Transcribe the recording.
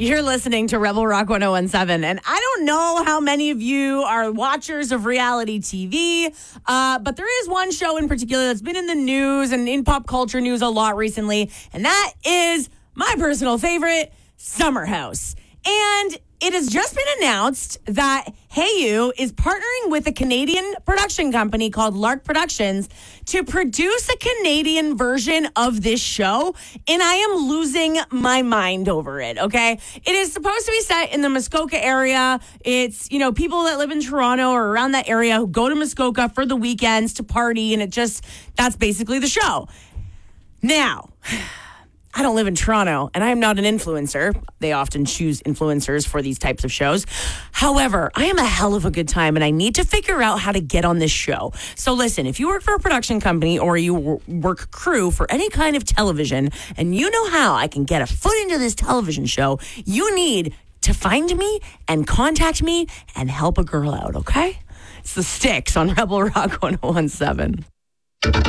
You're listening to Rebel Rock 1017, and I don't know how many of you are watchers of reality TV, but there is one show in particular that's been in the news and in pop culture news a lot recently, and that is my personal favorite, Summer House. And it has just been announced that Hayu is partnering with a Canadian production company called Lark Productions to produce a Canadian version of this show, and I am losing my mind over it, okay? It is supposed to be set in the Muskoka area. It's, people that live in Toronto or around that area who go to Muskoka for the weekends to party, and that's basically the show. Now, I don't live in Toronto, and I am not an influencer. They often choose influencers for these types of shows. However, I am a hell of a good time, and I need to figure out how to get on this show. So listen, if you work for a production company or you work crew for any kind of television, and you know how I can get a foot into this television show, you need to find me and contact me and help a girl out, okay? It's the Sticks on Rebel Rock 1017.